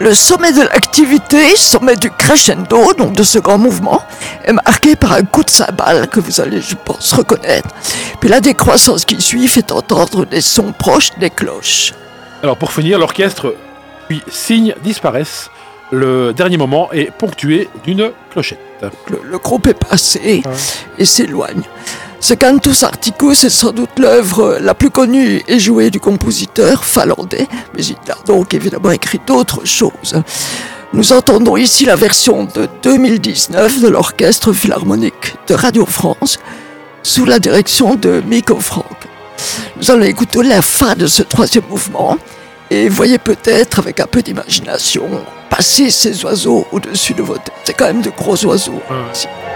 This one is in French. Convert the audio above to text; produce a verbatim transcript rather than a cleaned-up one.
Le sommet de l'activité, sommet du crescendo, donc de ce grand mouvement, est marqué par un coup de cymbale que vous allez, je pense, reconnaître. Puis la décroissance qui suit fait entendre des sons proches des cloches. Alors pour finir, l'orchestre, puis signes disparaissent. Le dernier moment est ponctué d'une clochette. Le, le groupe est passé ouais. et s'éloigne. Ce Cantus Arcticus est sans doute l'œuvre la plus connue et jouée du compositeur finlandais, mais il a donc évidemment écrit d'autres choses. Nous entendons ici la version de deux mille dix-neuf de l'Orchestre Philharmonique de Radio France, sous la direction de Mikko Franck. Nous allons écouter la fin de ce troisième mouvement, et voyez peut-être, avec un peu d'imagination, passer ces oiseaux au-dessus de votre tête. C'est quand même de gros oiseaux. Ouais.